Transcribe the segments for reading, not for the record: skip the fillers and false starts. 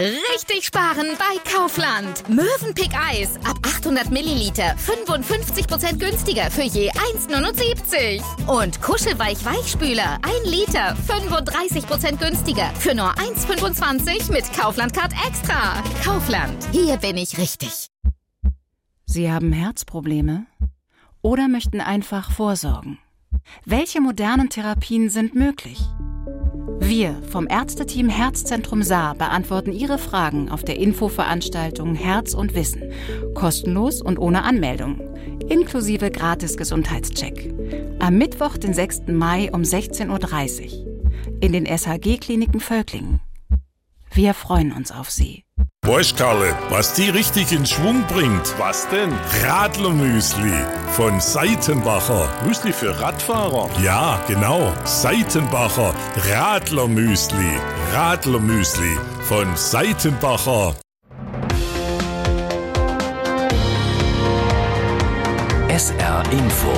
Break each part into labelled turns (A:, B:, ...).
A: Richtig sparen bei Kaufland. Mövenpick Eis ab 800 Milliliter 55% günstiger für je 1,79. Und Kuschelweich Weichspüler 1 Liter 35% günstiger für nur 1,25 mit Kaufland Card Extra. Kaufland, hier bin ich richtig.
B: Sie haben Herzprobleme oder möchten einfach vorsorgen? Welche modernen Therapien sind möglich? Wir vom Ärzteteam Herzzentrum Saar beantworten Ihre Fragen auf der Infoveranstaltung Herz und Wissen. Kostenlos und ohne Anmeldung. Inklusive gratis Gesundheitscheck. Am Mittwoch, den 6. Mai um 16:30 Uhr. In den SHG-Kliniken Völklingen. Wir freuen uns auf Sie.
C: Weißt Karle, was die richtig in Schwung bringt?
D: Was denn?
C: Radlermüsli von Seitenbacher.
D: Müsli für Radfahrer?
C: Ja, genau. Seitenbacher Radlermüsli. Radlermüsli von Seitenbacher.
E: SR Info.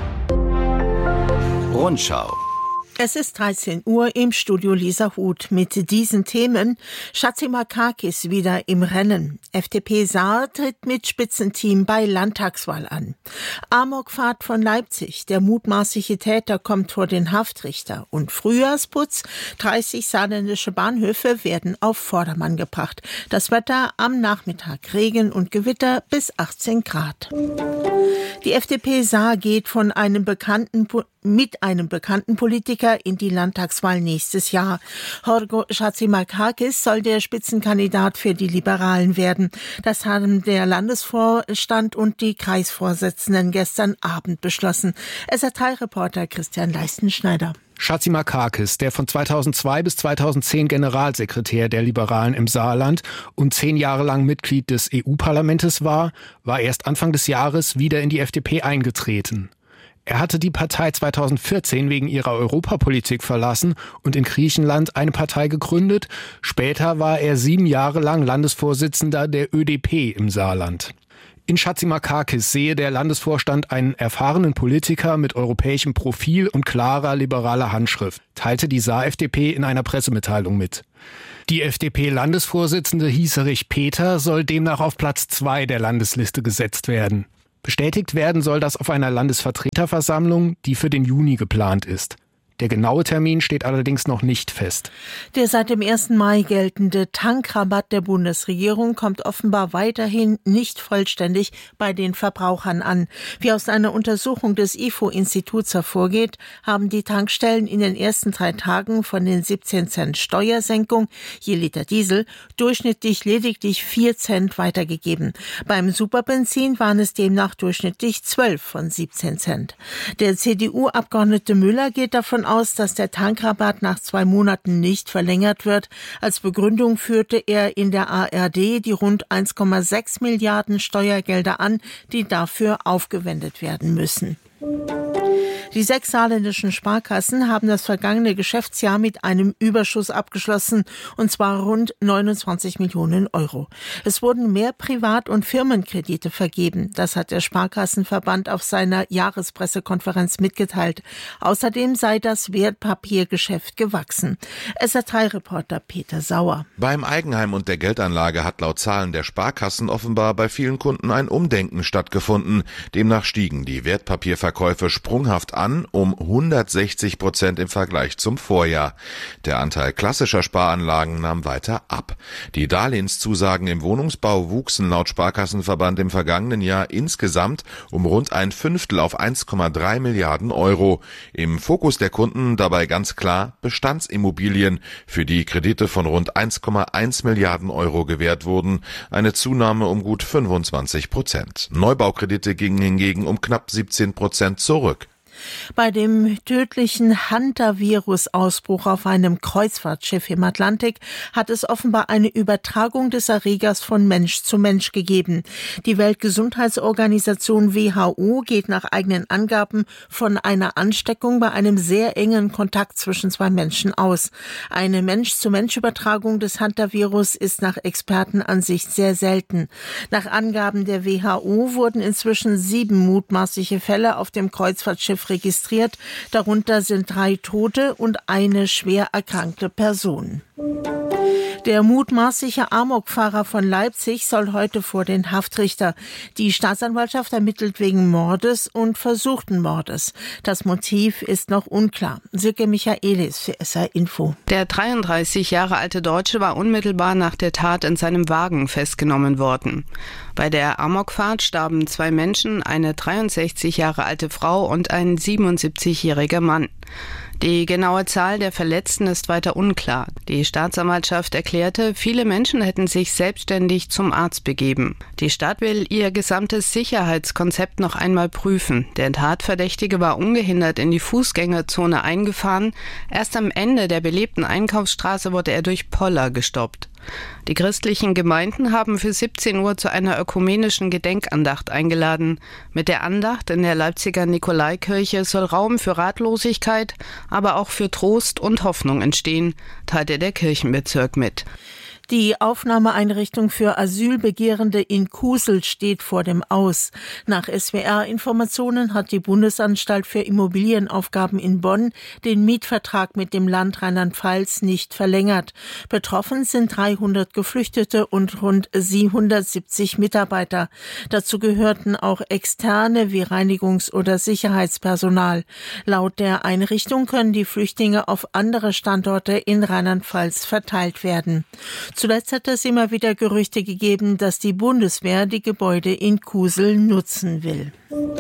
E: Rundschau.
F: Es ist 13 Uhr, im Studio Lisa Huth mit diesen Themen. Chatzimarkakis wieder im Rennen. FDP Saar tritt mit Spitzenteam bei Landtagswahl an. Amokfahrt von Leipzig. Der mutmaßliche Täter kommt vor den Haftrichter. Und Frühjahrsputz. 30 saarländische Bahnhöfe werden auf Vordermann gebracht. Das Wetter am Nachmittag Regen und Gewitter bis 18 Grad. Die FDP Saar geht mit einem bekannten Politiker in die Landtagswahl nächstes Jahr. Jorgo Chatzimarkakis soll der Spitzenkandidat für die Liberalen werden. Das haben der Landesvorstand und die Kreisvorsitzenden gestern Abend beschlossen. SR3-Reporter Christian Leistenschneider.
G: Chatzimarkakis, der von 2002 bis 2010 Generalsekretär der Liberalen im Saarland und 10 Jahre lang Mitglied des EU-Parlaments war erst Anfang des Jahres wieder in die FDP eingetreten. Er hatte die Partei 2014 wegen ihrer Europapolitik verlassen und in Griechenland eine Partei gegründet. Später war er 7 Jahre lang Landesvorsitzender der ÖDP im Saarland. In Chatzimarkakis sehe der Landesvorstand einen erfahrenen Politiker mit europäischem Profil und klarer liberaler Handschrift, teilte die Saar-FDP in einer Pressemitteilung mit. Die FDP-Landesvorsitzende Hieserich Peter soll demnach auf Platz 2 der Landesliste gesetzt werden. Bestätigt werden soll das auf einer Landesvertreterversammlung, die für den Juni geplant ist. Der genaue Termin steht allerdings noch nicht fest.
F: Der seit dem 1. Mai geltende Tankrabatt der Bundesregierung kommt offenbar weiterhin nicht vollständig bei den Verbrauchern an. Wie aus einer Untersuchung des IFO-Instituts hervorgeht, haben die Tankstellen in den ersten 3 Tagen von den 17 Cent Steuersenkung je Liter Diesel durchschnittlich lediglich 4 Cent weitergegeben. Beim Superbenzin waren es demnach durchschnittlich 12 von 17 Cent. Der CDU-Abgeordnete Müller geht davon aus, dass der Tankrabatt nach 2 Monaten nicht verlängert wird. Als Begründung führte er in der ARD die rund 1,6 Milliarden Steuergelder an, die dafür aufgewendet werden müssen. Die 6 saarländischen Sparkassen haben das vergangene Geschäftsjahr mit einem Überschuss abgeschlossen, und zwar rund 29 Millionen Euro. Es wurden mehr Privat- und Firmenkredite vergeben. Das hat der Sparkassenverband auf seiner Jahrespressekonferenz mitgeteilt. Außerdem sei das Wertpapiergeschäft gewachsen. SR3-Reporter Peter Sauer.
H: Beim Eigenheim und der Geldanlage hat laut Zahlen der Sparkassen offenbar bei vielen Kunden ein Umdenken stattgefunden. Demnach stiegen die Wertpapierverkäufe sprunghaft an, um 160% im Vergleich zum Vorjahr. Der Anteil klassischer Sparanlagen nahm weiter ab. Die Darlehenszusagen im Wohnungsbau wuchsen laut Sparkassenverband im vergangenen Jahr insgesamt um rund 1/5 auf 1,3 Milliarden Euro. Im Fokus der Kunden dabei ganz klar Bestandsimmobilien, für die Kredite von rund 1,1 Milliarden Euro gewährt wurden, eine Zunahme um gut 25%. Neubaukredite gingen hingegen um knapp 17% zurück.
F: Bei dem tödlichen Hantavirus-Ausbruch auf einem Kreuzfahrtschiff im Atlantik hat es offenbar eine Übertragung des Erregers von Mensch zu Mensch gegeben. Die Weltgesundheitsorganisation WHO geht nach eigenen Angaben von einer Ansteckung bei einem sehr engen Kontakt zwischen 2 Menschen aus. Eine Mensch-zu-Mensch-Übertragung des Hantavirus ist nach Expertenansicht sehr selten. Nach Angaben der WHO wurden inzwischen 7 mutmaßliche Fälle auf dem Kreuzfahrtschiff registriert. Darunter sind 3 Tote und eine schwer erkrankte Person. Der mutmaßliche Amokfahrer von Leipzig soll heute vor den Haftrichter. Die Staatsanwaltschaft ermittelt wegen Mordes und versuchten Mordes. Das Motiv ist noch unklar. Silke Michaelis für SR Info.
D: Der 33 Jahre alte Deutsche war unmittelbar nach der Tat in seinem Wagen festgenommen worden. Bei der Amokfahrt starben 2 Menschen, eine 63 Jahre alte Frau und ein 77-jähriger Mann. Die genaue Zahl der Verletzten ist weiter unklar. Die Staatsanwaltschaft erklärte, viele Menschen hätten sich selbstständig zum Arzt begeben. Die Stadt will ihr gesamtes Sicherheitskonzept noch einmal prüfen. Der Tatverdächtige war ungehindert in die Fußgängerzone eingefahren. Erst am Ende der belebten Einkaufsstraße wurde er durch Poller gestoppt. Die christlichen Gemeinden haben für 17 Uhr zu einer ökumenischen Gedenkandacht eingeladen. Mit der Andacht in der Leipziger Nikolaikirche soll Raum für Ratlosigkeit, aber auch für Trost und Hoffnung entstehen, teilte der Kirchenbezirk mit.
F: Die Aufnahmeeinrichtung für Asylbegehrende in Kusel steht vor dem Aus. Nach SWR-Informationen hat die Bundesanstalt für Immobilienaufgaben in Bonn den Mietvertrag mit dem Land Rheinland-Pfalz nicht verlängert. Betroffen sind 300 Geflüchtete und rund 770 Mitarbeiter. Dazu gehörten auch Externe wie Reinigungs- oder Sicherheitspersonal. Laut der Einrichtung können die Flüchtlinge auf andere Standorte in Rheinland-Pfalz verteilt werden. Zuletzt hat es immer wieder Gerüchte gegeben, dass die Bundeswehr die Gebäude in Kusel nutzen will.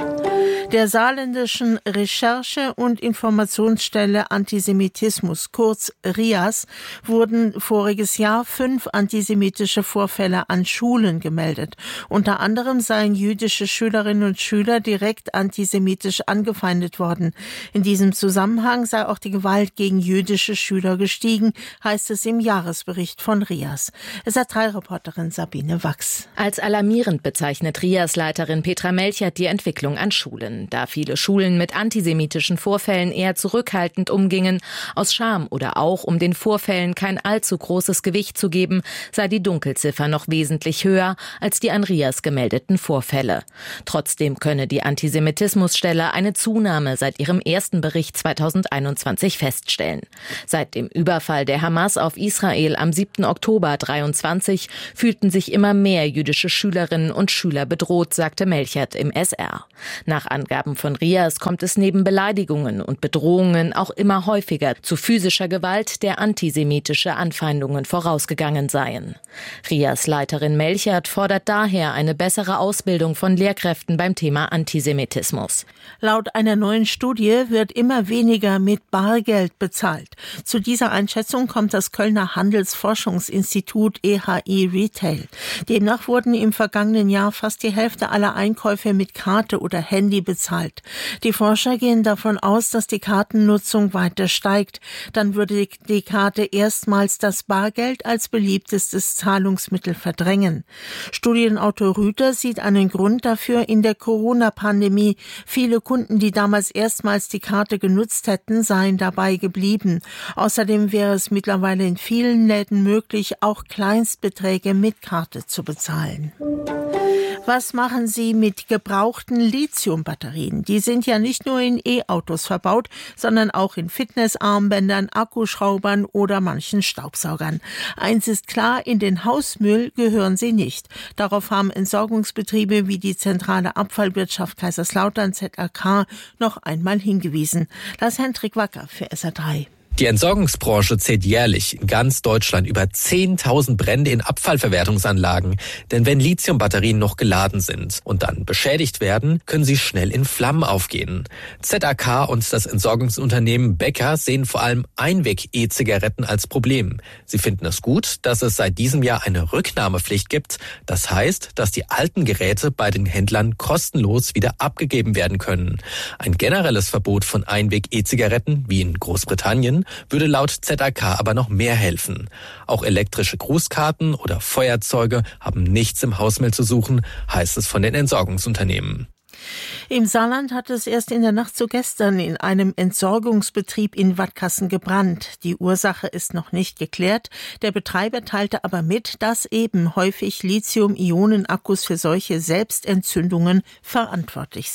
F: Der saarländischen Recherche- und Informationsstelle Antisemitismus, kurz RIAS, wurden voriges Jahr 5 antisemitische Vorfälle an Schulen gemeldet. Unter anderem seien jüdische Schülerinnen und Schüler direkt antisemitisch angefeindet worden. In diesem Zusammenhang sei auch die Gewalt gegen jüdische Schüler gestiegen, heißt es im Jahresbericht von RIAS. SR3-Reporterin Sabine Wachs.
A: Als alarmierend bezeichnet RIAS-Leiterin Petra Melchert die Entwicklung an Schulen. Da viele Schulen mit antisemitischen Vorfällen eher zurückhaltend umgingen, aus Scham oder auch, um den Vorfällen kein allzu großes Gewicht zu geben, sei die Dunkelziffer noch wesentlich höher als die an RIAS gemeldeten Vorfälle. Trotzdem könne die Antisemitismusstelle eine Zunahme seit ihrem ersten Bericht 2021 feststellen. Seit dem Überfall der Hamas auf Israel am 7. Oktober 2023 fühlten sich immer mehr jüdische Schülerinnen und Schüler bedroht, sagte Melchert im SR. Nach Angaben von RIAS kommt es neben Beleidigungen und Bedrohungen auch immer häufiger zu physischer Gewalt, der antisemitische Anfeindungen vorausgegangen seien. RIAS-Leiterin Melchert fordert daher eine bessere Ausbildung von Lehrkräften beim Thema Antisemitismus.
F: Laut einer neuen Studie wird immer weniger mit Bargeld bezahlt. Zu dieser Einschätzung kommt das Kölner Handelsforschungsinstitut EHI Retail. Demnach wurden im vergangenen Jahr fast die Hälfte aller Einkäufe mit Karte oder Handy bezahlt. Die Forscher gehen davon aus, dass die Kartennutzung weiter steigt. Dann würde die Karte erstmals das Bargeld als beliebtestes Zahlungsmittel verdrängen. Studienautor Rüther sieht einen Grund dafür in der Corona-Pandemie. Viele Kunden, die damals erstmals die Karte genutzt hätten, seien dabei geblieben. Außerdem wäre es mittlerweile in vielen Läden möglich, auch Kleinstbeträge mit Karte zu bezahlen. Was machen Sie mit gebrauchten Lithiumbatterien? Die sind ja nicht nur in E-Autos verbaut, sondern auch in Fitnessarmbändern, Akkuschraubern oder manchen Staubsaugern. Eins ist klar, in den Hausmüll gehören sie nicht. Darauf haben Entsorgungsbetriebe wie die Zentrale Abfallwirtschaft Kaiserslautern ZAK noch einmal hingewiesen. Lars Hendrik Wacker für SR3.
I: Die Entsorgungsbranche zählt jährlich in ganz Deutschland über 10.000 Brände in Abfallverwertungsanlagen. Denn wenn Lithiumbatterien noch geladen sind und dann beschädigt werden, können sie schnell in Flammen aufgehen. ZAK und das Entsorgungsunternehmen Becker sehen vor allem Einweg-E-Zigaretten als Problem. Sie finden es gut, dass es seit diesem Jahr eine Rücknahmepflicht gibt. Das heißt, dass die alten Geräte bei den Händlern kostenlos wieder abgegeben werden können. Ein generelles Verbot von Einweg-E-Zigaretten, wie in Großbritannien, würde laut ZAK aber noch mehr helfen. Auch elektrische Grußkarten oder Feuerzeuge haben nichts im Hausmüll zu suchen, heißt es von den Entsorgungsunternehmen.
F: Im Saarland hat es erst in der Nacht zu gestern in einem Entsorgungsbetrieb in Wadkassen gebrannt. Die Ursache ist noch nicht geklärt. Der Betreiber teilte aber mit, dass eben häufig Lithium-Ionen-Akkus für solche Selbstentzündungen verantwortlich sind.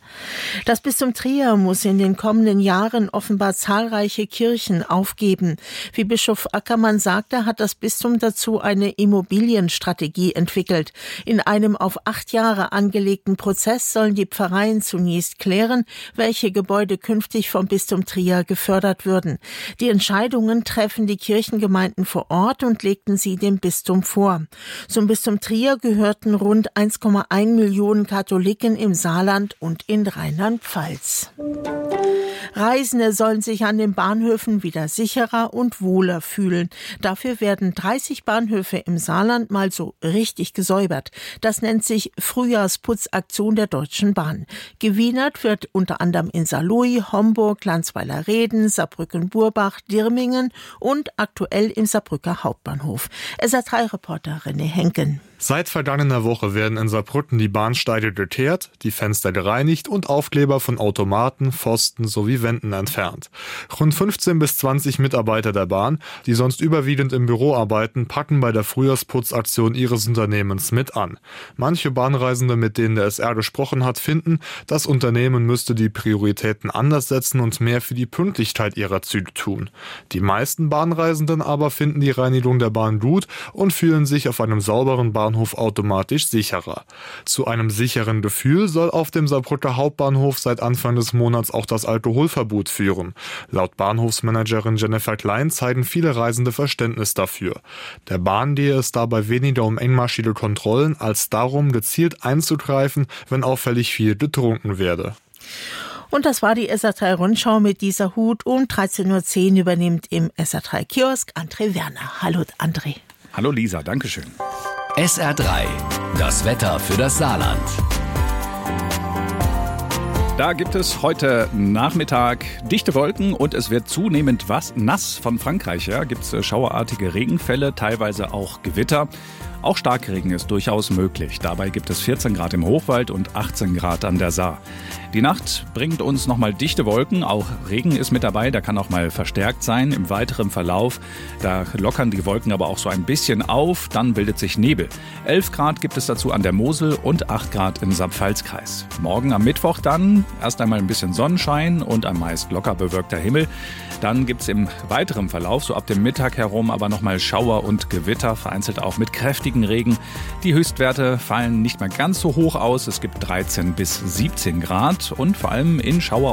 F: Das Bistum Trier muss in den kommenden Jahren offenbar zahlreiche Kirchen aufgeben. Wie Bischof Ackermann sagte, hat das Bistum dazu eine Immobilienstrategie entwickelt. In einem auf 8 Jahre angelegten Prozess sollen die Pfarreien zunächst klären, welche Gebäude künftig vom Bistum Trier gefördert würden. Die Entscheidungen treffen die Kirchengemeinden vor Ort und legten sie dem Bistum vor. Zum Bistum Trier gehörten rund 1,1 Millionen Katholiken im Saarland und in Rheinland-Pfalz. Reisende sollen sich an den Bahnhöfen wieder sicherer und wohler fühlen. Dafür werden 30 Bahnhöfe im Saarland mal so richtig gesäubert. Das nennt sich Frühjahrsputzaktion der Deutschen Bahn. Gewienert wird unter anderem in Saarlouis, Homburg, Landsweiler-Reden, Saarbrücken-Burbach, Dirmingen und aktuell im Saarbrücker Hauptbahnhof. SA3-Reporter René Henken.
J: Seit vergangener Woche werden in Saarbrücken die Bahnsteige geteert, die Fenster gereinigt und Aufkleber von Automaten, Pfosten sowie Wänden entfernt. Rund 15 bis 20 Mitarbeiter der Bahn, die sonst überwiegend im Büro arbeiten, packen bei der Frühjahrsputzaktion ihres Unternehmens mit an. Manche Bahnreisende, mit denen der SR gesprochen hat, finden, das Unternehmen müsste die Prioritäten anders setzen und mehr für die Pünktlichkeit ihrer Züge tun. Die meisten Bahnreisenden aber finden die Reinigung der Bahn gut und fühlen sich auf einem sauberen Bahnhof automatisch sicherer. Zu einem sicheren Gefühl soll auf dem Saarbrücker Hauptbahnhof seit Anfang des Monats auch das Alkoholverbot führen. Laut Bahnhofsmanagerin Jennifer Klein zeigen viele Reisende Verständnis dafür. Der Bahn gehe es dabei weniger um engmaschige Kontrollen, als darum, gezielt einzugreifen, wenn auffällig viel getrunken werde.
F: Und das war die SA3-Rundschau mit dieser Hut. Um 13.10 Uhr übernimmt im SA3-Kiosk André Werner. Hallo André.
K: Hallo Lisa, dankeschön.
E: SR3, das Wetter für das Saarland.
K: Da gibt es heute Nachmittag dichte Wolken und es wird zunehmend nass von Frankreich. Ja, gibt es schauerartige Regenfälle, teilweise auch Gewitter. Auch Starkregen ist durchaus möglich. Dabei gibt es 14 Grad im Hochwald und 18 Grad an der Saar. Die Nacht bringt uns nochmal dichte Wolken. Auch Regen ist mit dabei, der kann auch mal verstärkt sein. Im weiteren Verlauf, da lockern die Wolken aber auch so ein bisschen auf. Dann bildet sich Nebel. 11 Grad gibt es dazu an der Mosel und 8 Grad im Saar-Pfalz-Kreis. Morgen am Mittwoch dann erst einmal ein bisschen Sonnenschein und ein meist locker bewölkter Himmel. Dann gibt es im weiteren Verlauf, so ab dem Mittag herum, aber nochmal Schauer und Gewitter, vereinzelt auch mit kräftigen Regen. Die Höchstwerte fallen nicht mehr ganz so hoch aus. Es gibt 13 bis 17 Grad und vor allem in Schauer-